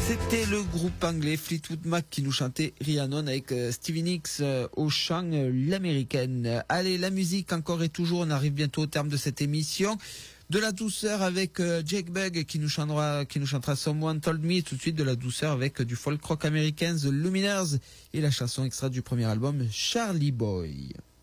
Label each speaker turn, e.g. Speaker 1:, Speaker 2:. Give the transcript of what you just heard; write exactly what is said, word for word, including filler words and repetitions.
Speaker 1: C'était le groupe anglais Fleetwood Mac qui nous chantait Rhiannon avec euh, Stevie Nicks euh, au chant euh, l'américaine. Allez, la musique encore et toujours, on arrive bientôt au terme de cette émission. De la douceur avec euh, Jake Bugg qui nous chantera, qui nous chantera Someone Told Me. Tout de suite de la douceur avec euh, du folk rock américain, The Lumineers et la chanson extraite du premier album Charlie Boy.